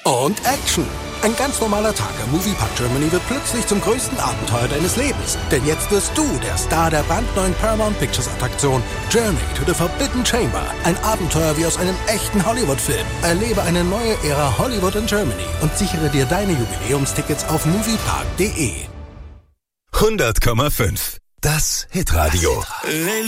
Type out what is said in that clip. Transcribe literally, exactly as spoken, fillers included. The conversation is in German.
und Action. Ein ganz normaler Tag am Moviepark Germany wird plötzlich zum größten Abenteuer deines Lebens. Denn jetzt wirst du der Star der brandneuen Paramount Pictures Attraktion Journey to the Forbidden Chamber. Ein Abenteuer wie aus einem echten Hollywood-Film. Erlebe eine neue Ära Hollywood in Germany und sichere dir deine Jubiläumstickets auf moviepark punkt de. hundert Komma fünf. Das Hitradio.